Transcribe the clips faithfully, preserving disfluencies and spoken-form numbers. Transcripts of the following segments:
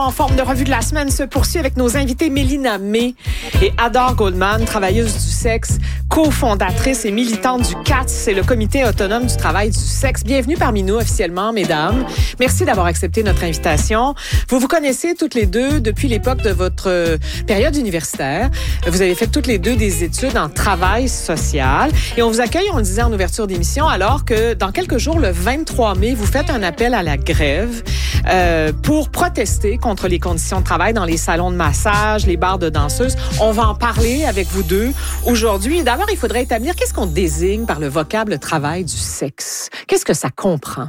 en forme de revue de la semaine se poursuit avec nos invités Mélina May et Hadar Goldman, travailleuse du sexe, cofondatrice et militante du C A T S, c'est le Comité autonome du travail du sexe. Bienvenue parmi nous officiellement, mesdames. Merci d'avoir accepté notre invitation. Vous vous connaissez toutes les deux depuis l'époque de votre période universitaire. Vous avez fait toutes les deux des études en travail social et on vous accueille, on le disait en ouverture d'émission, alors que dans quelques jours, le vingt-trois mai, vous faites un appel à la grève euh, pour protester contre les conditions de travail dans les salons de massage, les bars de danseuses. On va en parler avec vous deux aujourd'hui. D'abord, il faudrait établir qu'est-ce qu'on désigne par le vocable travail du sexe. Qu'est-ce que ça comprend?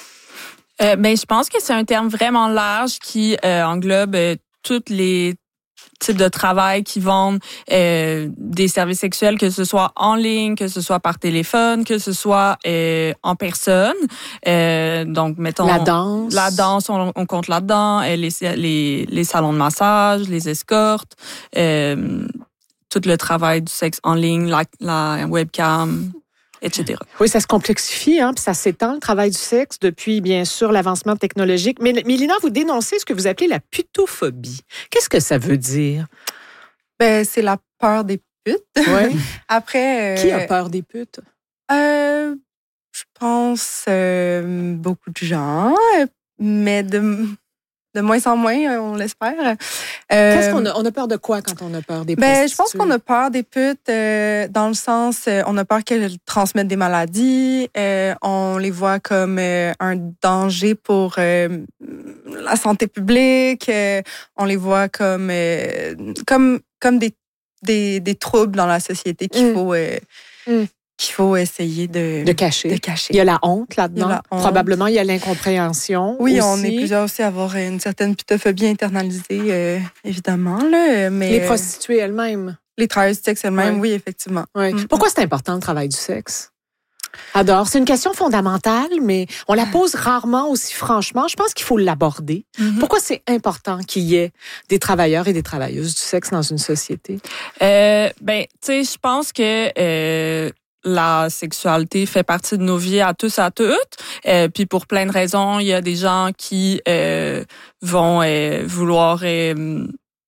Euh, ben, je pense que c'est un terme vraiment large qui euh, englobe euh, toutes les types de travail qui vendent euh, des services sexuels, que ce soit en ligne, que ce soit par téléphone, que ce soit euh, en personne. Euh, donc, mettons... La danse. La danse, on, on compte là-dedans. Euh, les, les, les salons de massage, les escortes, euh, tout le travail du sexe en ligne, la, la webcam, et cetera. Oui, ça se complexifie, hein, puis ça s'étend, le travail du sexe, depuis, bien sûr, l'avancement technologique. Mais Mélina, vous dénoncez ce que vous appelez la putophobie. Qu'est-ce que ça veut dire? Ben, c'est la peur des putes. Oui. Après... Euh, Qui a peur des putes? Euh, je pense euh, beaucoup de gens, mais de... De moins en moins, on l'espère. Euh, Qu'est-ce qu'on a? On a peur de quoi quand on a peur des ben, prostituées? je pense qu'on a peur des putes euh, dans le sens, euh, on a peur qu'elles transmettent des maladies. Euh, on les voit comme euh, un danger pour euh, la santé publique. Euh, on les voit comme euh, comme comme des, des des troubles dans la société qu'il mm. faut euh, mm. qu'il faut essayer de, de, cacher. de cacher. Il y a la honte là-dedans. Il la honte. Probablement, il y a l'incompréhension. Oui, aussi. On est plusieurs aussi à avoir une certaine putophobie internalisée, euh, évidemment. Là, mais les prostituées elles-mêmes. Les travailleurs du sexe elles-mêmes, oui, oui effectivement. Oui. Mm. Pourquoi c'est important le travail du sexe? Hadar, c'est une question fondamentale, mais on la pose rarement aussi franchement. Je pense qu'il faut l'aborder. Mm-hmm. Pourquoi c'est important qu'il y ait des travailleurs et des travailleuses du sexe dans une société? Euh, ben, tu sais, je pense que... Euh la sexualité fait partie de nos vies à tous et à toutes. Euh, puis pour plein de raisons, il y a des gens qui euh, vont euh, vouloir euh,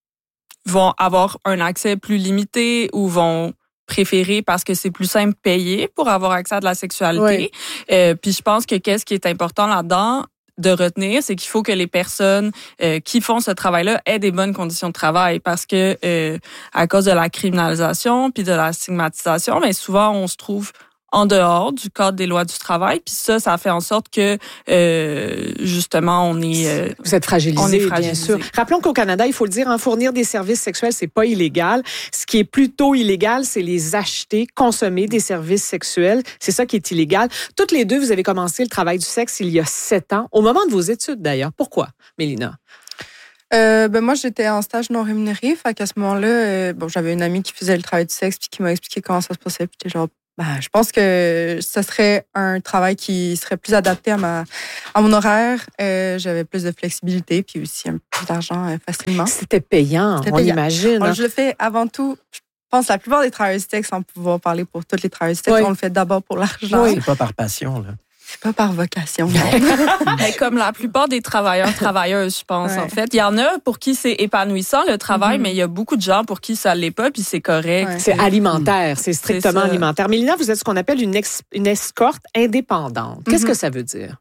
vont avoir un accès plus limité ou vont préférer parce que c'est plus simple payer pour avoir accès à de la sexualité. Oui. Euh, puis je pense que qu'est-ce qui est important là-dedans de retenir, c'est qu'il faut que les personnes euh, qui font ce travail-là aient des bonnes conditions de travail parce que euh, à cause de la criminalisation puis de la stigmatisation, mais souvent on se trouve en dehors du cadre des lois du travail, puis ça, ça fait en sorte que euh, justement on est euh, vous êtes fragilisé, on est fragilisé. Bien sûr. Rappelons qu'au Canada, il faut le dire, en fournir des services sexuels, c'est pas illégal. Ce qui est plutôt illégal, c'est les acheter, consommer des services sexuels. C'est ça qui est illégal. Toutes les deux, vous avez commencé le travail du sexe il y a sept ans, au moment de vos études d'ailleurs. Pourquoi, Mélina? Euh, ben moi, j'étais en stage non rémunéré. Fait qu'à ce moment-là, euh, bon, j'avais une amie qui faisait le travail du sexe puis qui m'a expliqué comment ça se passait. Puis j'étais genre, ben, je pense que ce serait un travail qui serait plus adapté à ma à mon horaire. Euh, j'avais plus de flexibilité puis aussi un peu plus d'argent euh, facilement. C'était payant, C'était on payant. Imagine. Bon, je le fais avant tout. Je pense que la plupart des travailleurs du sexe, sans pouvoir parler pour tous les travailleurs du sexe, oui. on le fait d'abord pour l'argent. Oui. C'est pas par passion, là. C'est pas par vocation. Mais comme la plupart des travailleurs, travailleuses, je pense, ouais. en fait. Il y en a pour qui c'est épanouissant, le travail, mm-hmm. mais il y a beaucoup de gens pour qui ça l'est pas, puis c'est correct. Ouais. C'est alimentaire, c'est strictement c'est alimentaire. Mélina, vous êtes ce qu'on appelle une, ex- une escorte indépendante. Qu'est-ce mm-hmm. que ça veut dire?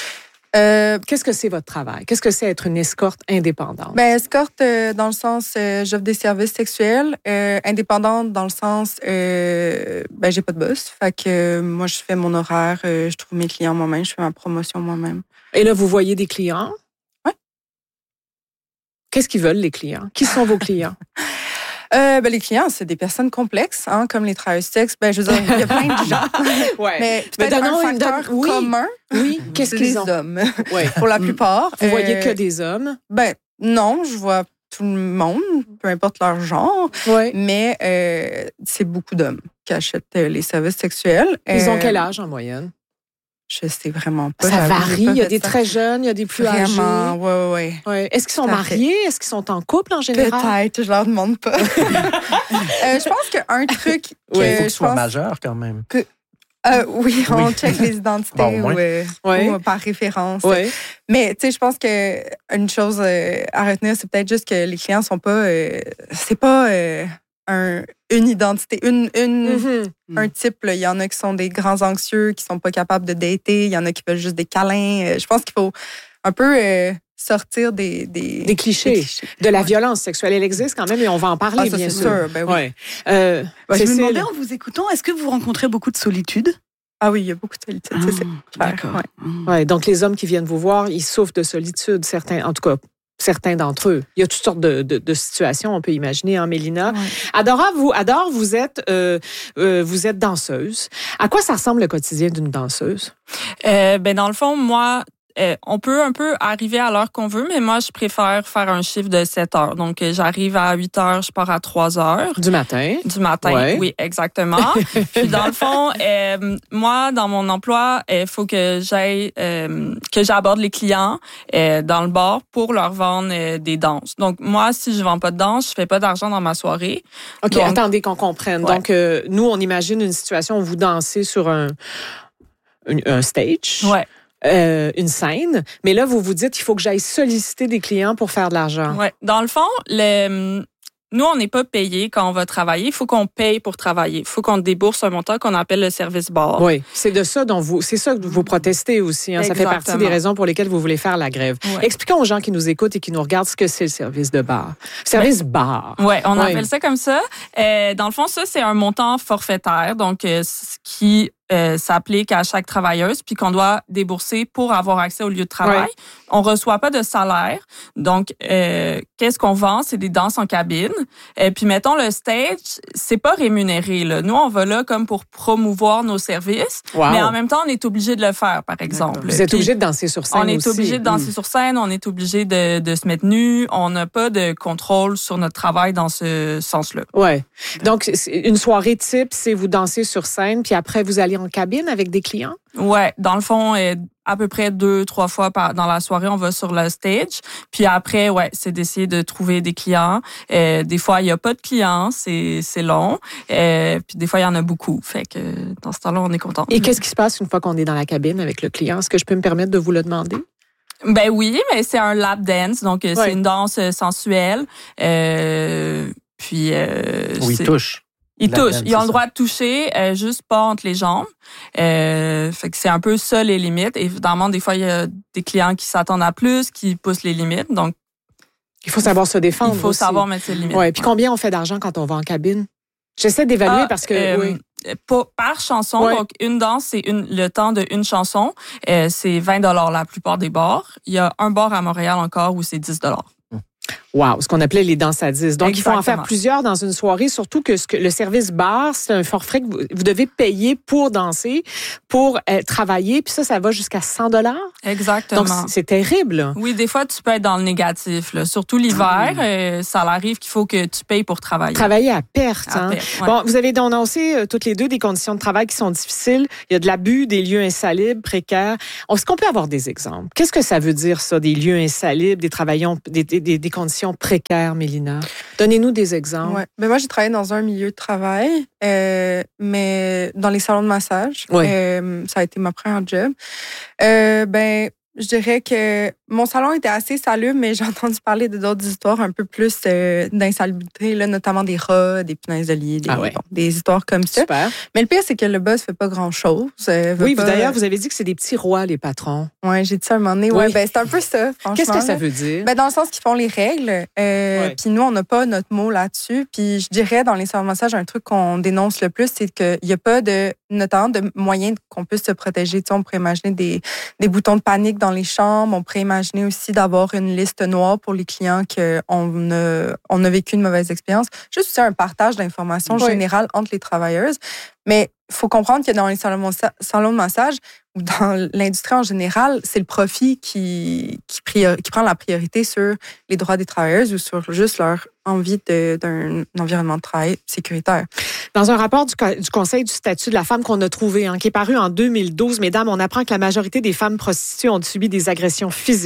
Euh, Qu'est-ce que c'est votre travail? Qu'est-ce que c'est être une escorte indépendante? Ben, escorte euh, dans le sens, euh, j'offre des services sexuels. Euh, indépendante dans le sens, euh, ben, j'ai pas de boss. Fait que euh, moi, je fais mon horaire, euh, je trouve mes clients moi-même, je fais ma promotion moi-même. Et là, vous voyez des clients? Oui. Qu'est-ce qu'ils veulent, les clients? Qui sont vos clients? Euh, ben, les clients, c'est des personnes complexes, hein, comme les travailleurs du sexe. Ben, je veux dire, il y a plein de gens. ouais. Mais peut-être Mais un facteur une... oui. commun. Oui, qu'est-ce qu'ils les ont? hommes, ouais. pour la plupart. Vous euh, voyez que des hommes? Ben, non, je vois tout le monde, peu importe leur genre. Ouais. Mais euh, c'est beaucoup d'hommes qui achètent les services sexuels. Ils euh, ont quel âge en moyenne? Je sais vraiment pas. Ça varie. Il y a des ça. très jeunes, il y a des plus vraiment, âgés. Vraiment, oui, oui. Ouais. Est-ce qu'ils sont ça mariés? Fait. Est-ce qu'ils sont en couple en général? Peut-être, je leur demande pas. euh, je pense qu'un truc que oui, il faut qu'ils je soient pense majeurs quand même. Que, Euh, oui, on oui. check les identités bon, ou, euh, ouais. ou par référence. Ouais. Mais tu sais, je pense que une chose euh, à retenir, c'est peut-être juste que les clients sont pas, euh, c'est pas euh, un, une identité, une, une mm-hmm. un type. Il y en a qui sont des grands anxieux, qui sont pas capables de dater. Il y en a qui veulent juste des câlins. Je pense qu'il faut un peu euh, sortir des des, des, clichés. des clichés, de la ouais. violence sexuelle. Elle existe quand même et on va en parler ah, ça, bien c'est sûr. sûr. Ben oui. Ouais. Euh, bah, je me demandais en vous écoutant, est-ce que vous rencontrez beaucoup de solitude? Ah oui, il y a beaucoup de solitude. Ah, c'est d'accord. Ouais. Ouais, donc, les hommes qui viennent vous voir, ils souffrent de solitude, certains, en tout cas, certains d'entre eux. Il y a toutes sortes de, de, de situations, on peut imaginer, hein, Mélina. Ouais. Adora, vous, Adore, vous êtes, euh, euh, vous êtes danseuse. À quoi ça ressemble le quotidien d'une danseuse? Euh, ben, dans le fond, moi, Euh, on peut un peu arriver à l'heure qu'on veut, mais moi, je préfère faire un chiffre de sept heures. Donc, euh, j'arrive à huit heures, je pars à trois heures. Du matin? Du matin, ouais. Oui, exactement. Puis, dans le fond, euh, moi, dans mon emploi, il faut que j'aille, euh, que j'aborde les clients euh, dans le bar pour leur vendre euh, des danses. Donc, moi, si je vends pas de danse, je fais pas d'argent dans ma soirée. OK, donc, attendez qu'on comprenne. Ouais. Donc, euh, nous, on imagine une situation où vous dansez sur un, un, un stage. Ouais. Euh, une scène, mais là, vous vous dites qu'il faut que j'aille solliciter des clients pour faire de l'argent. Ouais. Dans le fond, le, nous, on n'est pas payé quand on va travailler. Il faut qu'on paye pour travailler. Il faut qu'on débourse un montant qu'on appelle le service bar. Oui, c'est de ça dont vous, c'est ça que vous protestez aussi. Hein? Ça fait partie des raisons pour lesquelles vous voulez faire la grève. Ouais. Expliquons aux gens qui nous écoutent et qui nous regardent ce que c'est le service de bar. Service ben, bar. Oui, on ouais. appelle ça comme ça. Euh, dans le fond, ça, c'est un montant forfaitaire, donc euh, ce qui Euh, s'applique à chaque travailleuse, puis qu'on doit débourser pour avoir accès au lieu de travail. Ouais. On reçoit pas de salaire. Donc, euh, qu'est-ce qu'on vend? C'est des danses en cabine. Et puis, mettons, le stage, c'est pas rémunéré, là. Nous, on va là comme pour promouvoir nos services, wow. mais en même temps, on est obligé de le faire, par exemple. D'accord. Vous êtes obligé de danser sur scène On est aussi. obligé de danser mmh. sur scène, on est obligé de, de se mettre nu. On n'a pas de contrôle sur notre travail dans ce sens-là. Ouais. Donc, une soirée type, c'est vous dansez sur scène, puis après, vous allez en cabine avec des clients? Ouais, dans le fond, euh, à peu près deux, trois fois par, dans la soirée, on va sur le stage. Puis après, ouais, c'est d'essayer de trouver des clients. Euh, des fois, il y a pas de clients, c'est c'est long. Euh, puis des fois, il y en a beaucoup. Fait que dans ce temps-là, on est content. Et qu'est-ce qui se passe une fois qu'on est dans la cabine avec le client? Est-ce que je peux me permettre de vous le demander? Ben oui, mais c'est un lap dance, donc ouais. c'est une danse sensuelle. Euh, puis euh, oui, il touche. Ils touchent. Ils ont le droit de toucher, euh, juste pas entre les jambes. Euh, fait que c'est un peu ça les limites. Évidemment, des fois, il y a des clients qui s'attendent à plus, qui poussent les limites. Donc, il faut savoir se défendre. Il faut aussi. savoir mettre ses limites. Ouais. Puis combien on fait d'argent quand on va en cabine? J'essaie d'évaluer ah, parce que euh, oui. Par, par chanson, ouais. donc une danse, c'est une, le temps d'une chanson. Euh, c'est vingt dollars la plupart des bars. Il y a un bar à Montréal encore où c'est dix dollars. Wow, ce qu'on appelait les danses à dix. Donc, Exactement. Il faut en faire plusieurs dans une soirée, surtout que, ce que le service bar, c'est un forfait que vous, vous devez payer pour danser, pour euh, travailler, puis ça, ça va jusqu'à cent dollars. Exactement. Donc, c'est, c'est terrible. Oui, des fois, tu peux être dans le négatif. Là. Surtout l'hiver, mmh. euh, ça arrive qu'il faut que tu payes pour travailler. Travailler à perte. À hein? perte ouais. Bon, vous avez annoncé euh, toutes les deux des conditions de travail qui sont difficiles. Il y a de l'abus, des lieux insalubres, précaires. Est-ce qu'on peut avoir des exemples? Qu'est-ce que ça veut dire, ça, des lieux insalubres, des travaillons, des, des, des, des conditions précaires, Mélina? Donnez-nous des exemples. Ouais. Ben moi, j'ai travaillé dans un milieu de travail, euh, mais dans les salons de massage. Oui. Euh, ça a été ma première job. Euh, ben, je dirais que mon salon était assez salubre, mais j'ai entendu parler de d'autres histoires un peu plus euh, d'insalubrité, là, notamment des rats, des punaises de lit, des, ah ouais. bon, des histoires comme ça. Super. Mais le pire, c'est que le boss fait pas grand-chose. Euh, oui, pas... d'ailleurs, vous avez dit que c'est des petits rois, les patrons. Oui, j'ai dit ça à un moment donné. Oui, ouais, ben, c'est un peu ça, franchement. Qu'est-ce que ça là. veut dire? Ben, dans le sens qu'ils font les règles. Euh, ouais. Puis nous, on n'a pas notre mot là-dessus. Puis je dirais, dans les salons de massage, un truc qu'on dénonce le plus, c'est qu'il n'y a pas de, notamment, de moyens qu'on puisse se protéger. Tu sais, on pourrait imaginer des, des boutons de panique dans les chambres. On pourrait imaginer aussi d'avoir une liste noire pour les clients qu'on a, on a vécu une mauvaise expérience. Juste aussi un partage d'informations oui. générales entre les travailleuses. Mais il faut comprendre que dans les salons de massage ou dans l'industrie en général, c'est le profit qui, qui, priori, qui prend la priorité sur les droits des travailleuses ou sur juste leur envie de, d'un environnement de travail sécuritaire. Dans un rapport du, du Conseil du statut de la femme qu'on a trouvé, hein, qui est paru en deux mille douze, mesdames, on apprend que la majorité des femmes prostituées ont subi des agressions physiques,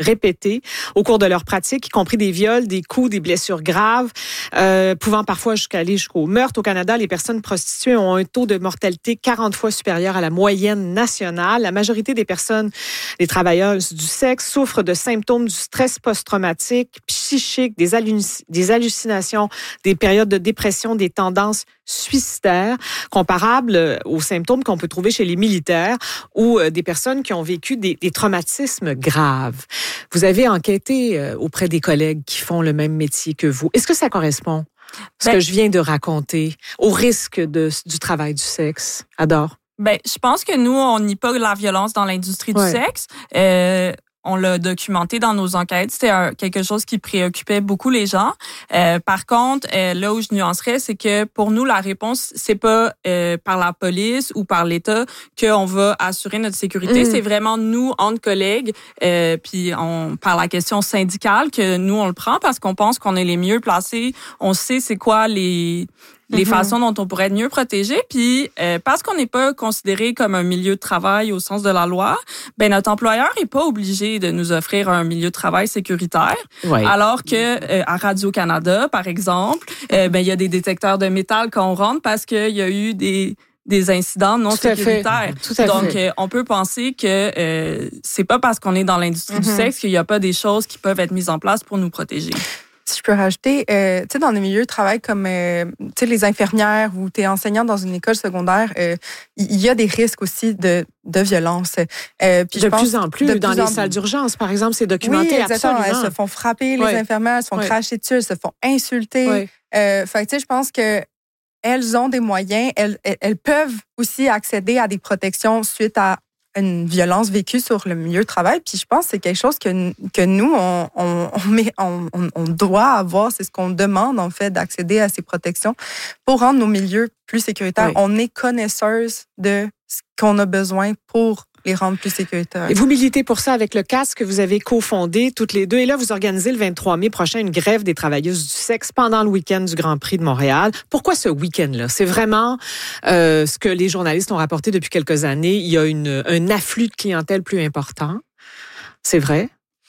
répétés au cours de leur pratique, y compris des viols, des coups, des blessures graves, euh, pouvant parfois jusqu'à aller jusqu'au meurtre. Au Canada, les personnes prostituées ont un taux de mortalité quarante fois supérieur à la moyenne nationale. La majorité des personnes, les travailleuses du sexe, souffrent de symptômes du stress post-traumatique, psychique, des, halluc- des hallucinations, des périodes de dépression, des tendances suicidaires, comparables aux symptômes qu'on peut trouver chez les militaires ou euh, des personnes qui ont vécu des, des traumatismes graves. Vous avez enquêté euh, auprès des collègues qui font le même métier que vous. Est-ce que ça correspond, ce ben, que je viens de raconter, au risque de, du travail du sexe? Adore. Ben, je pense que nous, on nie pas la violence dans l'industrie ouais. du sexe. Euh, On l'a documenté dans nos enquêtes. C'était un, quelque chose qui préoccupait beaucoup les gens. Euh, par contre, euh, là où je nuancerais, c'est que pour nous, la réponse, c'est pas euh, par la police ou par l'État qu'on va assurer notre sécurité. Mmh. C'est vraiment nous, entre collègues, euh, puis on, par la question syndicale, que nous, on le prend parce qu'on pense qu'on est les mieux placés. On sait c'est quoi les... les mm-hmm. façons dont on pourrait être mieux protégé, puis euh, parce qu'on n'est pas considéré comme un milieu de travail au sens de la loi, ben notre employeur est pas obligé de nous offrir un milieu de travail sécuritaire. Ouais. Alors que euh, à Radio-Canada, par exemple, euh, ben il y a des détecteurs de métal quand on rentre parce qu'il y a eu des des incidents non Tout sécuritaires. Tout à Donc, fait. Euh, on peut penser que euh, c'est pas parce qu'on est dans l'industrie mm-hmm. du sexe qu'il y a pas des choses qui peuvent être mises en place pour nous protéger. Si je peux rajouter, euh, tu sais, dans des milieux de travail comme, euh, tu sais, les infirmières ou tu es enseignant dans une école secondaire, il euh, y a des risques aussi de, de violence. Euh, puis de je pense, plus en plus, de dans plus les en... salles d'urgence, par exemple, c'est documenté oui, exactement. Absolument. Elles se font frapper, les ouais. infirmières, elles se font ouais. cracher dessus, elles se font insulter. Ouais. Euh, fait que, tu sais, je pense que elles ont des moyens, elles, elles peuvent aussi accéder à des protections suite à une violence vécue sur le milieu de travail. Puis je pense que c'est quelque chose que, que nous, on, on, on, met, on, on doit avoir. C'est ce qu'on demande, en fait, d'accéder à ces protections pour rendre nos milieux plus sécuritaires. Oui. On est connaisseuses de ce qu'on a besoin pour les rendre plus sécuritaires. Et vous militez pour ça avec le C A S que vous avez cofondé toutes les deux. Et là, vous organisez le vingt-trois mai prochain une grève des travailleuses du sexe pendant le week-end du Grand Prix de Montréal. Pourquoi ce week-end-là? C'est vraiment euh, ce que les journalistes ont rapporté depuis quelques années. Il y a une, un afflux de clientèle plus important. C'est vrai?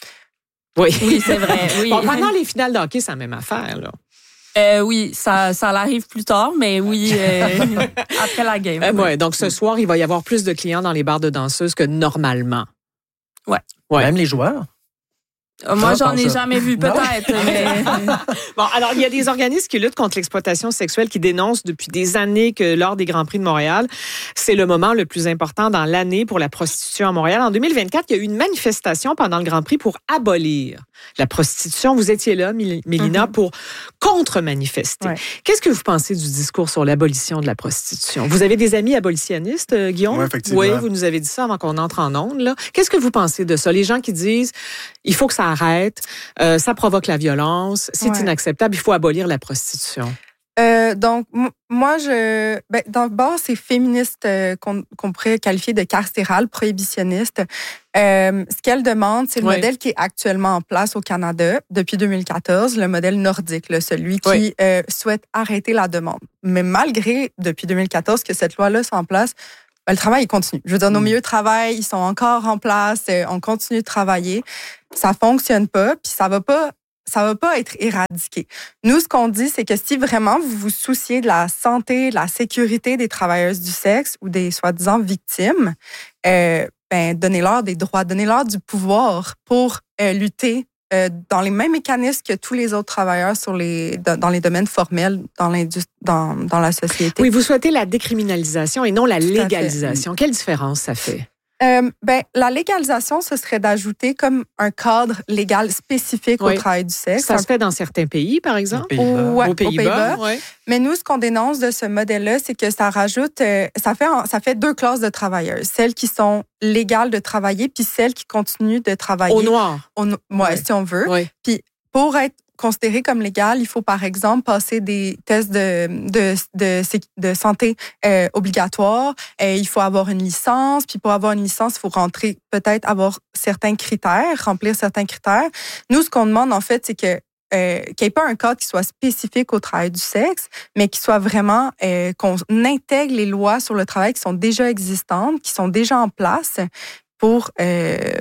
Oui. Oui, c'est vrai. Oui. Bon, pendant les finales de hockey, c'est la même affaire, là. Euh, oui, ça, ça arrive plus tard, mais oui, euh, après la game. Euh, ouais, donc ce soir, il va y avoir plus de clients dans les bars de danseuses que normalement. Ouais. ouais. Même les joueurs? Euh, moi, j'en ai jamais vu, peut-être. Mais... bon, alors, il y a des organismes qui luttent contre l'exploitation sexuelle qui dénoncent depuis des années que lors des Grands Prix de Montréal, c'est le moment le plus important dans l'année pour la prostitution à Montréal. En deux mille vingt-quatre, il y a eu une manifestation pendant le Grand Prix pour abolir la prostitution. Vous étiez là, Mélina, mm-hmm. pour contre-manifester. Ouais. Qu'est-ce que vous pensez du discours sur l'abolition de la prostitution? Vous avez des amis abolitionnistes, Guillaume? Oui, effectivement. Oui, vous nous avez dit ça avant qu'on entre en ondes, là. Qu'est-ce que vous pensez de ça? Les gens qui disent, il faut que ça arrête, euh, ça provoque la violence, c'est ouais. inacceptable, il faut abolir la prostitution. Euh, donc, m- moi, je... Ben, d'abord, c'est féministe euh, qu'on, qu'on pourrait qualifier de carcérale, prohibitionniste. Euh, ce qu'elle demande, c'est le oui. modèle qui est actuellement en place au Canada depuis deux mille quatorze, le modèle nordique, là, celui qui oui. euh, souhaite arrêter la demande. Mais malgré, depuis deux mille quatorze, que cette loi-là soit en place, ben, le travail, il continue. Je veux dire, nos milieux de travail, ils sont encore en place, euh, on continue de travailler. Ça fonctionne pas, puis ça va pas... ça va pas être éradiqué. Nous, ce qu'on dit, c'est que si vraiment vous vous souciez de la santé, de la sécurité des travailleuses du sexe ou des soi-disant victimes, euh, ben, donnez-leur des droits, donnez-leur du pouvoir pour euh, lutter euh, dans les mêmes mécanismes que tous les autres travailleurs sur les, dans, dans les domaines formels dans, l'industrie, dans, dans la société. Oui, vous souhaitez la décriminalisation et non la légalisation. Quelle différence ça fait? Euh, ben, la légalisation, ce serait d'ajouter comme un cadre légal spécifique oui. au travail du sexe. Ça se fait dans certains pays, par exemple? Aux Pays-Bas. Ouais, aux Pays-Bas. Pays-Bas. Ouais. Mais nous, ce qu'on dénonce de ce modèle-là, c'est que ça rajoute, euh, ça fait, ça fait deux classes de travailleuses. Celles qui sont légales de travailler, puis celles qui continuent de travailler. Au noir. Au no- ouais, ouais, si on veut. Ouais. Puis pour être considéré comme légal, il faut par exemple passer des tests de, de, de, de santé euh, obligatoires. Euh, il faut avoir une licence. Puis pour avoir une licence, il faut rentrer, peut-être avoir certains critères, remplir certains critères. Nous, ce qu'on demande en fait, c'est que euh, qu'il n'y ait pas un cadre qui soit spécifique au travail du sexe, mais qui soit vraiment euh, qu'on intègre les lois sur le travail qui sont déjà existantes, qui sont déjà en place pour euh,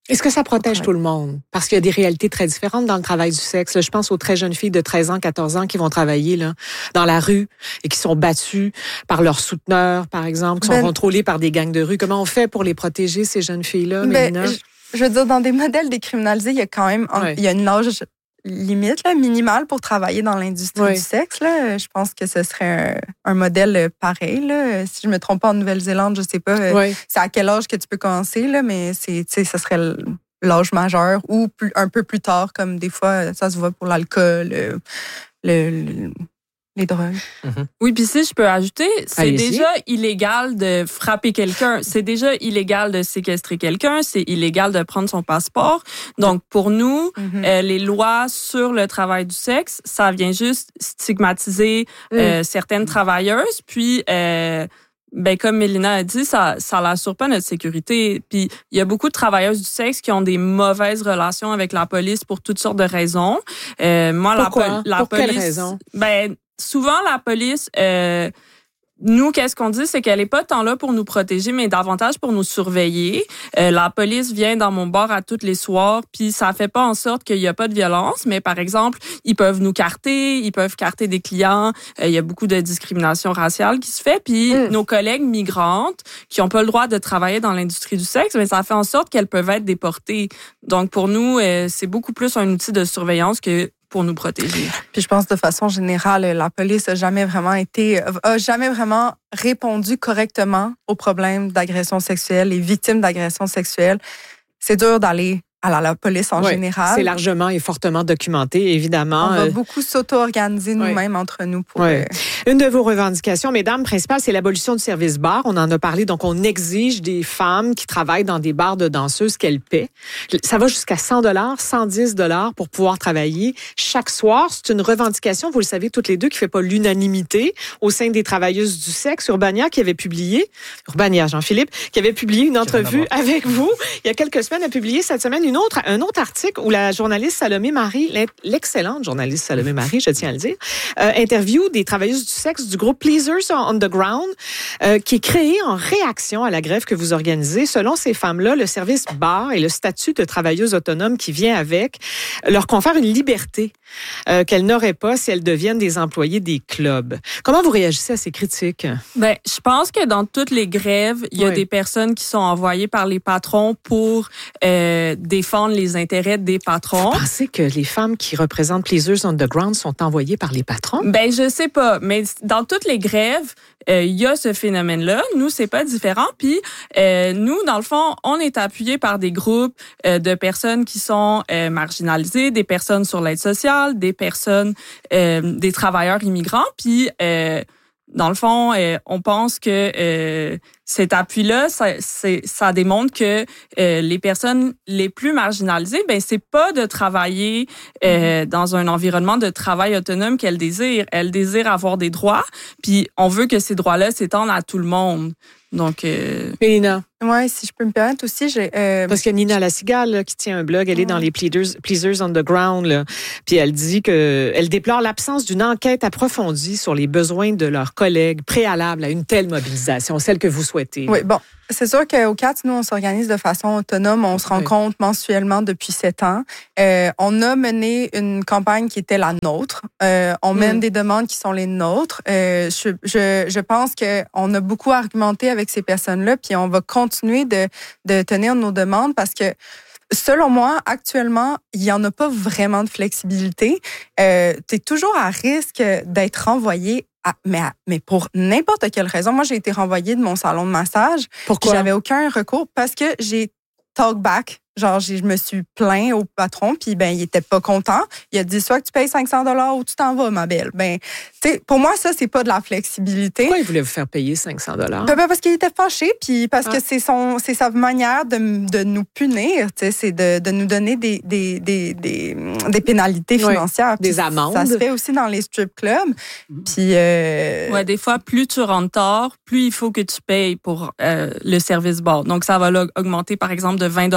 Est-ce que ça protège tout le monde? Parce qu'il y a des réalités très différentes dans le travail du sexe. Je pense aux très jeunes filles de treize ans, quatorze ans qui vont travailler là, dans la rue et qui sont battues par leurs souteneurs, par exemple, qui sont ben, contrôlées par des gangs de rue. Comment on fait pour les protéger, ces jeunes filles-là, ben, Mélina? Je, je veux dire, dans des modèles décriminalisés, il y a quand même ouais. il y a une âge limite là, minimale pour travailler dans l'industrie ouais. du sexe. Là. Je pense que ce serait un, un modèle pareil. Là. Si je me trompe pas, en Nouvelle-Zélande, je sais pas ouais. c'est à quel âge que tu peux commencer, là, mais c'est, ce serait l'âge majeur ou plus, un peu plus tard, comme des fois, ça se voit pour l'alcool, le, le, le les drogues. Mm-hmm. Oui, puis si je peux ajouter, c'est Allez-y. déjà illégal de frapper quelqu'un. C'est déjà illégal de séquestrer quelqu'un. C'est illégal de prendre son passeport. Donc, pour nous, mm-hmm. euh, les lois sur le travail du sexe, ça vient juste stigmatiser mm. euh, certaines travailleuses. Puis, euh, ben comme Mélina a dit, ça ça n'assure pas notre sécurité. Puis, il y a beaucoup de travailleuses du sexe qui ont des mauvaises relations avec la police pour toutes sortes de raisons. Euh, moi, Pourquoi? la, la pour police... quelle raison? Ben, souvent, la police, euh, nous, qu'est-ce qu'on dit, c'est qu'elle n'est pas tant là pour nous protéger, mais davantage pour nous surveiller. Euh, la police vient dans mon bar à tous les soirs, puis ça fait pas en sorte qu'il n'y a pas de violence, mais par exemple, ils peuvent nous carter, ils peuvent carter des clients. Euh, il y a beaucoup de discrimination raciale qui se fait, puis mmh. nos collègues migrantes qui ont pas le droit de travailler dans l'industrie du sexe, mais ça fait en sorte qu'elles peuvent être déportées. Donc, pour nous, euh, c'est beaucoup plus un outil de surveillance que pour nous protéger. Puis je pense de façon générale, la police a jamais vraiment été, a jamais vraiment répondu correctement aux problèmes d'agression sexuelle et victimes d'agression sexuelle. C'est dur d'aller à la, la police en oui, général. C'est largement et fortement documenté, évidemment. On va beaucoup s'auto-organiser nous-mêmes oui. entre nous. Pour, oui. euh... Une de vos revendications, mesdames, principales, c'est l'abolition du service bar. On en a parlé, donc on exige des femmes qui travaillent dans des bars de danseuses qu'elles paient. Ça va jusqu'à cent dollars, cent dix dollars pour pouvoir travailler chaque soir. C'est une revendication, vous le savez toutes les deux, qui ne fait pas l'unanimité au sein des travailleuses du sexe. Urbania qui avait publié, Urbania, Jean-Philippe, qui avait publié une entrevue avec vous il y a quelques semaines, a publié cette semaine une Autre, un autre article où la journaliste Salomé Marie, l'excellente journaliste Salomé Marie, je tiens à le dire, euh, interview des travailleuses du sexe du groupe Pleasers on the Ground, euh, qui est créé en réaction à la grève que vous organisez. Selon ces femmes-là, le service bar et le statut de travailleuse autonome qui vient avec leur confère une liberté euh, qu'elles n'auraient pas si elles deviennent des employés des clubs. Comment vous réagissez à ces critiques? Ben, je pense que dans toutes les grèves, il y a oui. des personnes qui sont envoyées par les patrons pour euh, défendre les intérêts des patrons. Vous pensez que les femmes qui représentent Pleasers on the Ground sont envoyées par les patrons? Ben, je sais pas, mais dans toutes les grèves, il euh, y a ce phénomène-là. Nous, c'est pas différent. Puis, euh, nous, dans le fond, on est appuyés par des groupes euh, de personnes qui sont euh, marginalisées, des personnes sur l'aide sociale, des personnes, euh, des travailleurs immigrants. Puis, euh, dans le fond, euh, on pense que euh, cet appui-là, ça, c'est, ça démontre que euh, les personnes les plus marginalisées, ben c'est pas de travailler euh, mm-hmm. dans un environnement de travail autonome qu'elles désirent. Elles désirent avoir des droits, puis on veut que ces droits-là s'étendent à tout le monde. Donc, euh... Nina. Oui, si je peux me permettre aussi, j'ai... Euh... Parce qu'il y a Nina La Cigale là, qui tient un blog, elle est dans les Pleasers, Pleasers on the Ground, là, puis elle dit que elle déplore l'absence d'une enquête approfondie sur les besoins de leurs collègues préalables à une telle mobilisation, celle que vous souhaitez. Oui, bon, c'est sûr qu'au C A T, nous, on s'organise de façon autonome, on se rencontre oui. mensuellement depuis sept ans. Euh, on a mené une campagne qui était la nôtre. Euh, on mène mm. des demandes qui sont les nôtres. Euh, je, je, je pense qu'on a beaucoup argumenté avec ces personnes-là, puis on va continuer de, de tenir nos demandes parce que, selon moi, actuellement, il n'y en a pas vraiment de flexibilité. Euh, tu es toujours à risque d'être renvoyé, à, mais, à, mais pour n'importe quelle raison. Moi, j'ai été renvoyée de mon salon de massage. Pourquoi? J'avais aucun recours parce que j'ai talk back. Genre, je me suis plaint au patron, puis ben il était pas content. Il a dit soit que tu payes cinq cents dollars ou tu t'en vas, ma belle. Ben, tu sais, pour moi, ça, c'est pas de la flexibilité. Pourquoi il voulait vous faire payer cinq cents dollars? Ben, parce qu'il était fâché, puis parce ah. que c'est son, c'est sa manière de, de nous punir, tu sais, c'est de, de nous donner des, des, des, des, des pénalités financières. Oui, des amendes. Ça se fait aussi dans les strip clubs. Puis, euh... ouais, des fois, plus tu rentres tard, plus il faut que tu payes pour euh, le service bar. Donc, ça va là, augmenter, par exemple, de vingt dollars par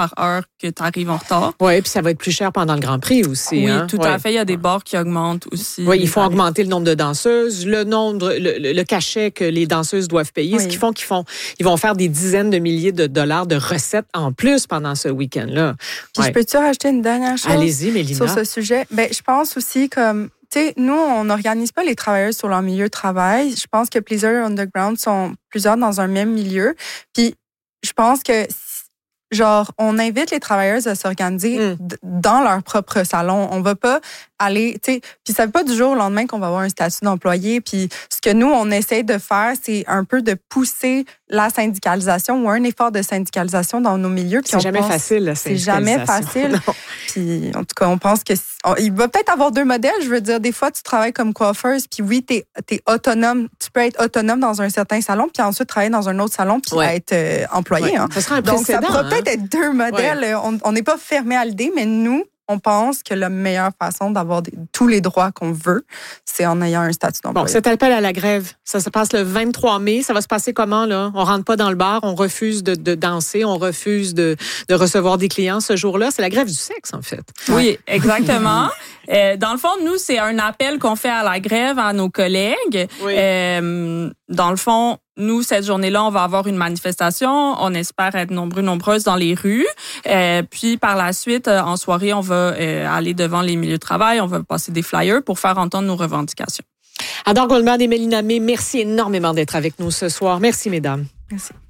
par heure que tu arrives en retard. Oui, puis ça va être plus cher pendant le Grand Prix aussi. Oui, hein? tout ouais. à fait. Il y a des bars qui augmentent aussi. Oui, il faut augmenter le nombre de danseuses, le nombre, le, le, le cachet que les danseuses doivent payer, oui. ce qu'ils font, qu'ils font, ils vont faire des dizaines de milliers de dollars de recettes en plus pendant ce week-end-là. Puis ouais. je peux-tu rajouter une dernière chose? Allez-y, Mélina. Sur ce sujet? Ben, je pense aussi comme, tu sais, nous, on n'organise pas les travailleurs sur leur milieu de travail. Je pense que Pleaser Underground sont plusieurs dans un même milieu. Puis, je pense que genre, on invite les travailleuses à s'organiser mm. d- dans leur propre salon. On va pas aller, tu sais, puis ça veut pas du jour au lendemain qu'on va avoir un statut d'employé. Puis ce que nous, on essaie de faire, c'est un peu de pousser la syndicalisation ou un effort de syndicalisation dans nos milieux. C'est jamais pense, facile, la syndicalisation. C'est jamais facile. Puis en tout cas, on pense que on, il va peut-être avoir deux modèles. Je veux dire, des fois, tu travailles comme coiffeuse, puis oui, t'es, t'es autonome. Tu peux être autonome dans un certain salon, puis ensuite travailler dans un autre salon, puis ouais. être euh, employé. Ouais. Hein. Ça sera un Donc, ça pourrait hein? peut-être être deux modèles. Ouais. On n'est pas fermé à l'idée, mais nous, on pense que la meilleure façon d'avoir des, tous les droits qu'on veut, c'est en ayant un statut d'employé. Bon, cet appel à la grève, ça se passe le vingt-trois mai. Ça va se passer comment, là? On rentre pas dans le bar, on refuse de, de danser, on refuse de, de recevoir des clients ce jour-là. C'est la grève du sexe, en fait. Oui, exactement. euh, dans le fond, nous, c'est un appel qu'on fait à la grève à nos collègues. Oui. Euh, dans le fond, nous, cette journée-là, on va avoir une manifestation. On espère être nombreux, nombreuses dans les rues. Euh, puis, par la suite, en soirée, on va euh, aller devant les milieux de travail. On va passer des flyers pour faire entendre nos revendications. Adore Goldman et Mélina May, merci énormément d'être avec nous ce soir. Merci, mesdames. Merci.